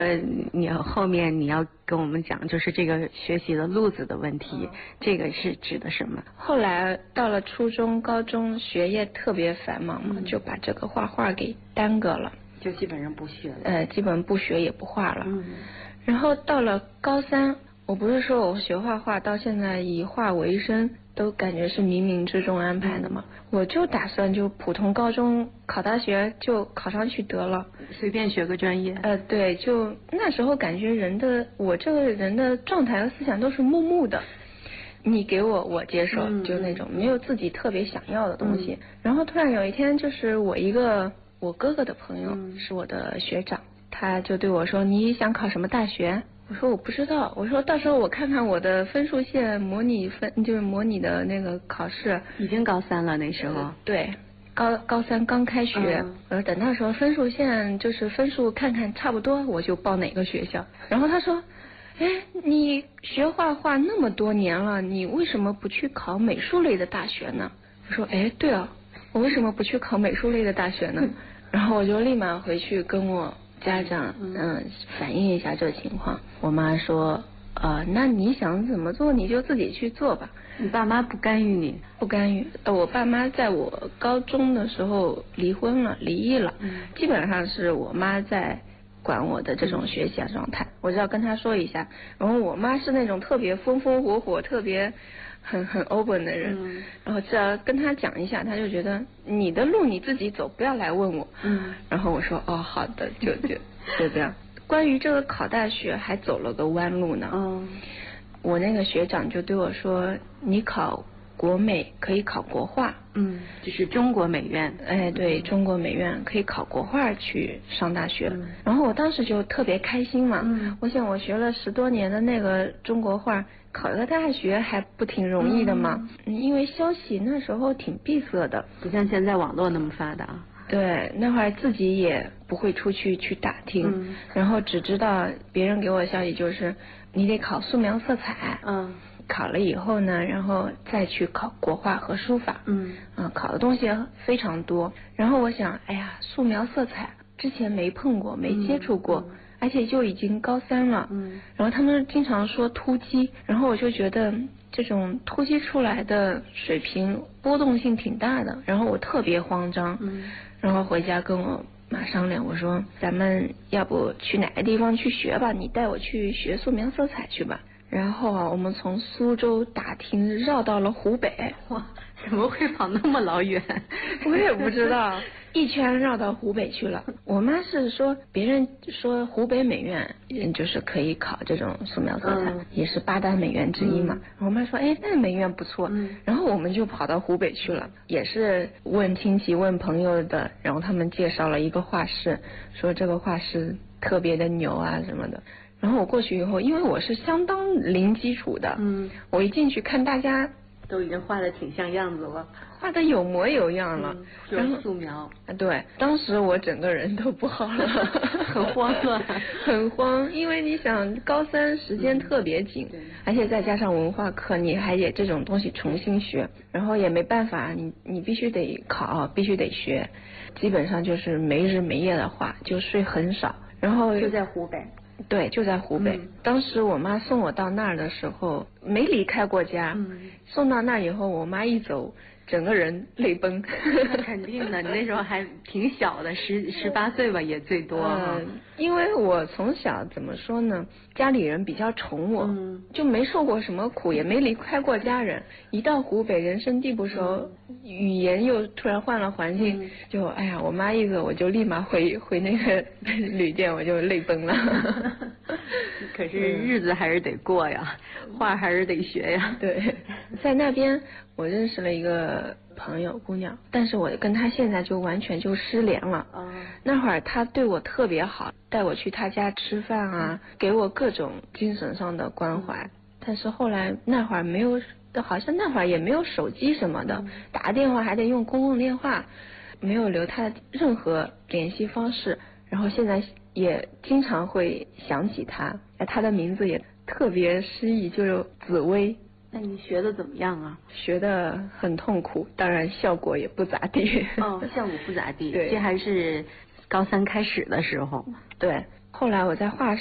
你后面你要跟我们讲，就是这个学习的路子的问题，这个是指的什么？ 后来到了初中、高中，学业特别繁忙嘛，就把这个画画给耽搁了， 就基本上不学了。 基本不学也不画了。然后到了高三，我不是说我学画画到现在以画为生，都感觉是冥冥之中安排的嘛。我就打算就普通高中考大学就考上去得了， 随便学个专业。 对，就那时候感觉我这个人的状态和思想都是木木的，你给我我接受，就那种没有自己特别想要的东西。然后突然有一天，就是我哥哥的朋友，是我的学长，他就对我说：“你想考什么大学？”我说我不知道，我说到时候我看看我的分数线，模拟的那个考试。 已经高三了那时候。 对，高三刚开学，我说等到时候分数线就是分数看看差不多，我就报哪个学校。然后他说：“哎，你学画画那么多年了，你为什么不去考美术类的大学呢？”我说：“哎，对啊，我为什么不去考美术类的大学呢？”然后我就立马回去跟我家长反映一下这个情况。我妈说：“那你想怎么做你就自己去做吧。” 你爸妈不干预你？ 不干预。我爸妈在我高中的时候离婚了，离异了。基本上是我妈在管我的这种学习状态，我就要跟她说一下。然后我妈是那种特别风风火火、特别很 open 的人，然后只要跟她讲一下，她就觉得你的路你自己走，不要来问我。然后我说哦好的，就这样。关于这个考大学还走了个弯路呢。我那个学长就对我说：“你考国美可以考国画。” 就是中国美院。 对，中国美院可以考国画去上大学。然后我当时就特别开心嘛。我想我学了10多年的那个中国画，考一个大学还不挺容易的吗？因为消息那时候挺闭塞的， 不像现在网络那么发达。 对，那会儿自己也不会出去打听，然后只知道别人给我的消息就是你得考素描色彩。考了以后呢，然后再去考国画和书法。考的东西非常多。然后我想，哎呀，素描色彩之前没碰过，没接触过，而且就已经高3了。然后他们经常说突击，然后我就觉得这种突击出来的水平波动性挺大的，然后我特别慌张。然后回家跟我妈商量，我说咱们要不去哪个地方去学吧，你带我去学素描色彩去吧。然后我们从苏州打听绕到了湖北。 哇，怎么会跑那么老远？ 我也不知道，一圈绕到湖北去了。我妈是说别人说湖北美院就是可以考这种素描色彩，也是8大美院之一嘛。我妈说哎，那美院不错。然后我们就跑到湖北去了，也是问亲戚问朋友的，然后他们介绍了一个画室，说这个画室特别的牛啊什么的。然后我过去以后，因为我是相当零基础的，我一进去看大家都已经画的挺像样子了， 画的有模有样了， 然后素描。 对，当时我整个人都不好了， 很慌乱， 很慌，因为你想高3时间特别紧，而且再加上文化课，你还得这种东西重新学，然后也没办法，你必须得考，必须得学，基本上就是没日没夜的画，就睡很少，然后就在湖北。 对，就在湖北。当时我妈送我到那儿的时候，没离开过家。送到那儿以后，我妈一走，整个人泪崩。 那肯定的，你那时候还挺小的，18岁吧，也最多。 因为我从小怎么说呢，家里人比较宠我，就没受过什么苦，也没离开过家人。一到湖北，人生地不熟，语言又突然换了环境，就哎呀，我妈一走，我就立马回那个旅店，我就泪崩了。 可是日子还是得过呀，画还是得学呀。 对，在那边我认识了一个朋友姑娘，但是我跟她现在就完全就失联了。那会儿她对我特别好，带我去她家吃饭啊，给我各种精神上的关怀。但是后来那会儿没有，好像那会儿也没有手机什么的，打电话还得用公共电话，没有留她任何联系方式。然后现在也经常会想起她，她的名字也特别诗意，就是紫薇。 那你学的怎么样啊？ 学的很痛苦，当然效果也不咋地。 效果不咋地。 对， 这还是高3开始的时候。 对， 后来我在画